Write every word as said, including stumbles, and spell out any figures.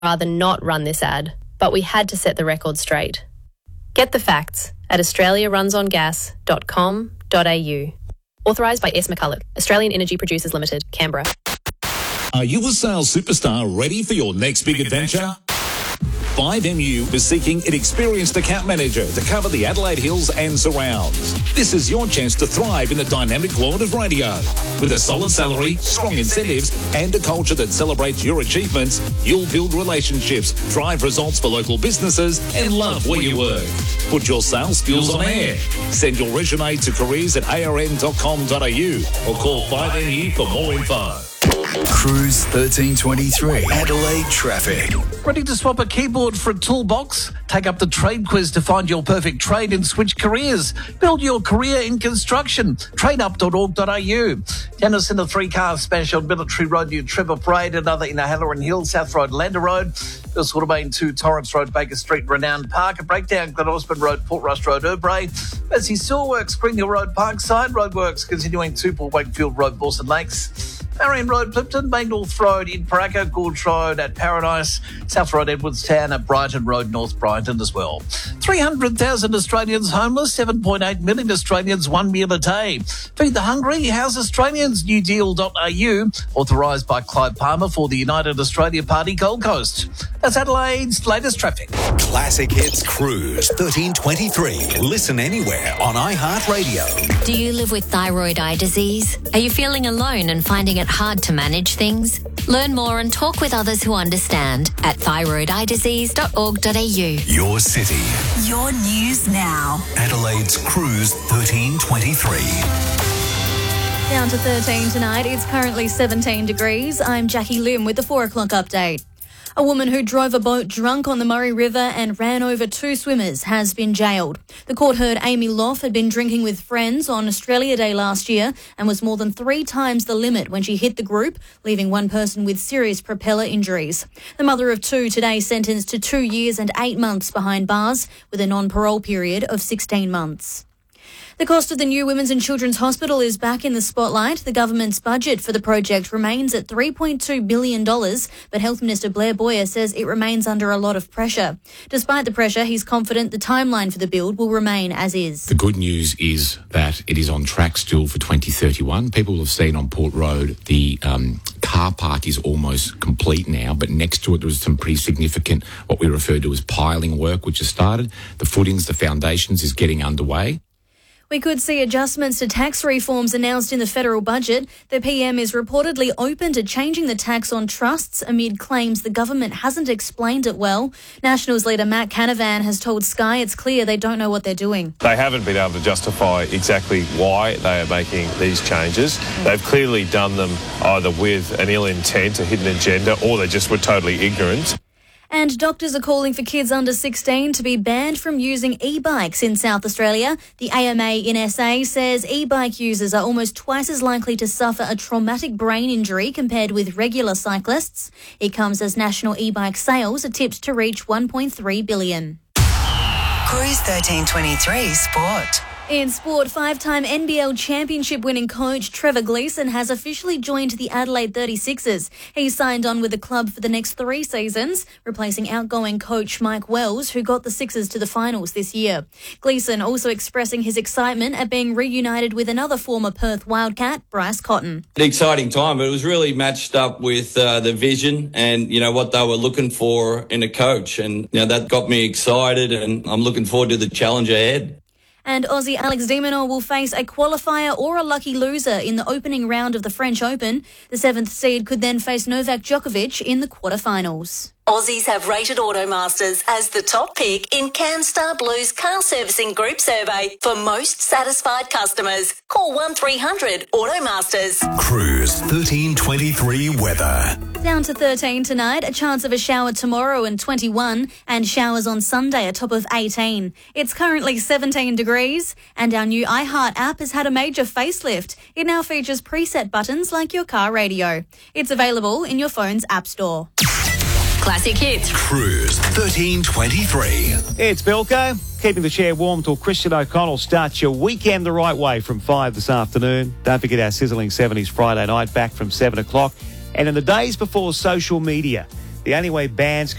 rather not run this ad, but we had to set the record straight. Get the facts at australia runs on gas dot com dot a u. Authorised by S. McCulloch, Australian Energy Producers Limited, Canberra. Are you a sales superstar ready for your next big, big adventure? adventure? five M U is seeking an experienced account manager to cover the Adelaide Hills and surrounds. This is your chance to thrive in the dynamic world of radio. With a solid salary, strong incentives, and a culture that celebrates your achievements, you'll build relationships, drive results for local businesses, and love where you work. Put your sales skills on air. Send your resume to careers at a r n dot com dot a u or call five M U for more info. Cruise thirteen twenty-three, Adelaide traffic. Ready to swap a keyboard for a toolbox? Take up the trade quiz to find your perfect trade and switch careers. Build your career in construction. trade up dot org dot a u. Tennis in a three-car smash on Military Road near Trevor Parade, another in Halloran Hill, South Road, Lander Road. This would have been to Torrance Road, Baker Street, Renown Park. A breakdown, Glen Osmond Road, Port Rush Road, Urbray. As he still works, Spring Hill Road, Parkside. Roadworks continuing to Port Wakefield Road, Bawson Lakes. Marion Road, Clifton, Main North Road in Paraka, Gorge Road at Paradise, South Road, Edwardstown at Brighton Road, North Brighton as well. three hundred thousand Australians homeless, seven point eight million Australians, one meal a day. Feed the hungry, House Australians, new deal dot a u, authorised by Clive Palmer for the United Australia Party, Gold Coast. That's Adelaide's latest traffic. Classic Hits Cruise thirteen twenty-three. Listen anywhere on iHeartRadio. Do you live with thyroid eye disease? Are you feeling alone and finding it hard to manage things? Learn more and talk with others who understand at thyroid eye disease dot org dot a u. Your city. Your news now. Adelaide's Cruise thirteen twenty-three. Down to thirteen tonight. It's currently seventeen degrees. I'm Jackie Lim with the four o'clock update. A woman who drove a boat drunk on the Murray River and ran over two swimmers has been jailed. The court heard Amy Loff had been drinking with friends on Australia Day last year and was more than three times the limit when she hit the group, leaving one person with serious propeller injuries. The mother of two today sentenced to two years and eight months behind bars with a non-parole period of sixteen months. The cost of the new Women's and Children's Hospital is back in the spotlight. The government's budget for the project remains at three point two billion dollars, but Health Minister Blair Boyer says it remains under a lot of pressure. Despite the pressure, he's confident the timeline for the build will remain as is. The good news is that it is on track still for twenty thirty-one. People have seen on Port Road the um, car park is almost complete now, but next to it there was some pretty significant, what we refer to as piling work, which has started. The footings, the foundations is getting underway. We could see adjustments to tax reforms announced in the federal budget. The P M is reportedly open to changing the tax on trusts amid claims the government hasn't explained it well. Nationals leader Matt Canavan has told Sky it's clear they don't know what they're doing. They haven't been able to justify exactly why they are making these changes. They've clearly done them either with an ill intent, a hidden agenda, or they just were totally ignorant. And doctors are calling for kids under sixteen to be banned from using e-bikes in South Australia. The A M A in S A says e-bike users are almost twice as likely to suffer a traumatic brain injury compared with regular cyclists. It comes as national e-bike sales are tipped to reach one point three billion dollars. Cruise thirteen twenty-three Sport. In sport, five-time N B L championship-winning coach Trevor Gleeson has officially joined the Adelaide thirty-sixers. He signed on with the club for the next three seasons, replacing outgoing coach Mike Wells, who got the Sixers to the finals this year. Gleeson also expressing his excitement at being reunited with another former Perth Wildcat, Bryce Cotton. An exciting time, but it was really matched up with uh, the vision and, you know, what they were looking for in a coach. And, you know, that got me excited, and I'm looking forward to the challenge ahead. And Aussie Alex de Minaur will face a qualifier or a lucky loser in the opening round of the French Open. The seventh seed could then face Novak Djokovic in the quarterfinals. Aussies have rated Automasters as the top pick in CanStar Blue's car servicing group survey for most satisfied customers. Call one three hundred Automasters. Cruise thirteen twenty-three weather. Down to thirteen tonight, a chance of a shower tomorrow and twenty-one, and showers on Sunday, a top of eighteen. It's currently seventeen degrees, and our new iHeart app has had a major facelift. It now features preset buttons like your car radio. It's available in your phone's app store. Classic Hits. Cruise thirteen twenty-three. It's Bilko, keeping the chair warm till Christian O'Connell starts your weekend the right way from five this afternoon. Don't forget our sizzling seventies Friday night back from seven o'clock. And in the days before social media, The only way bands